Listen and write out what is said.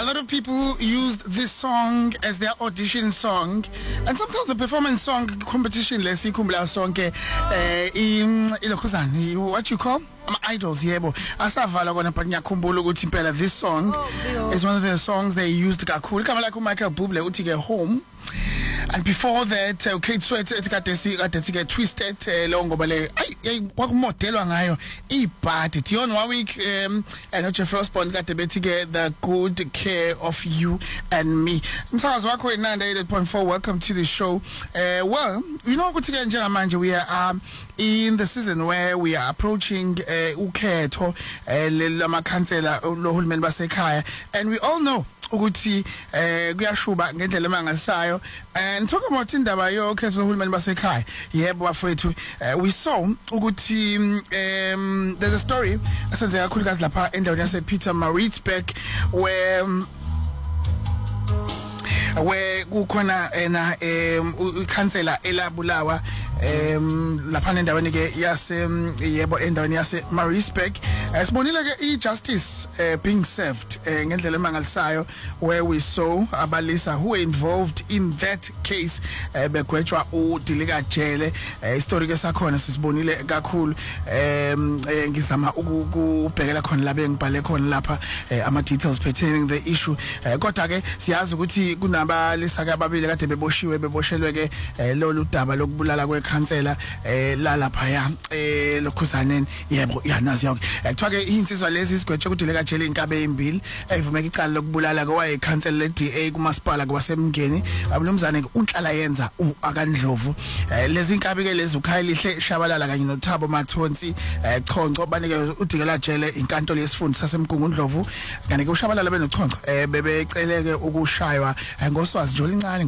lot of people used this song as their audition song, and sometimes the performance song competition let's see kumbla song ilokhuzani what you call idols yebo asavala kona but ngiyakhumbula ukuthi impela this song is one of the songs they used kakhulu kama like uMichael Bublé uthi ke home. And before that, Kate Sweat etikade get twisted lo ngoba le kwakumodelwa ngayo ibhadi Dion Warwick and Jeff Osborne kade bethi ke the good care of you and me. Msakazi wakho inanda 8.4, welcome to the show. Well, you know ukuthi ke njengamanje we are in the season where we are approaching ukhetho lamakhansela lohulumeni basekhaya, and we all know ukuthi kuyashuba ngendlela emangalisayo. And talk about indaba yokhetho lohulumeni basekhaya yebo bafowethu, we saw ukuthi there's a story esenzeka kakhulukazi lapha endaweni yase Pietermaritzburg where kukhona ikhansela elabulawa lapha endaweni ke yase yebo endaweni yase Maritzburg. Sibonile ke ijustice being served ngendlela emangalisayo, where we saw abalisa who were involved in that case begwetshwa udilika jele. Istory ke sakhona sisibonile kakhulu, ngizama ukubhekela khona la bengibhale khona lapha ama details pertaining the issue. Kodwa ke siyazi ukuthi kunabalisa ke ababili kade beboshelwe ke lolu daba lokubulala kwekhansela la lapha ya lokhuzaneni yebo yanazi yonke. Kuthiwa ke insizwa lezi sigwetshe kudileka jele inkabe ezimbili evumeka icala lokubulala ke wayekhansela le DA kumasipala kwasemngeni abulumzane unhlala yenza akandlovu. Lezi inkabi ke lezi uKhayelihle Shabalala kanye noThabo Mathonsi Chonco banike udikela jele inkantolo yesifundo sasemgungundlovu kanti ke uShabalala benochonco bebeceleke ukushaywa ngoswazi njalo incane